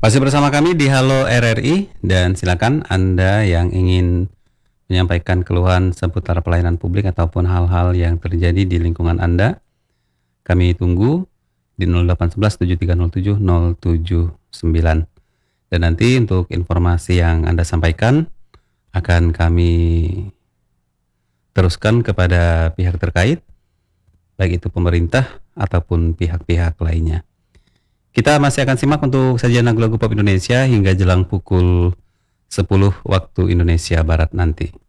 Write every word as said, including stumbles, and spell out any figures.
Masih bersama kami di Halo R R I, dan silakan Anda yang ingin menyampaikan keluhan seputar pelayanan publik ataupun hal-hal yang terjadi di lingkungan Anda. Kami tunggu di nol delapan satu satu tujuh tiga nol tujuh nol tujuh sembilan. Dan nanti untuk informasi yang Anda sampaikan akan kami teruskan kepada pihak terkait, baik itu pemerintah ataupun pihak-pihak lainnya. Kita masih akan simak untuk sajian lagu-lagu pop Indonesia hingga jelang pukul sepuluh waktu Indonesia Barat nanti.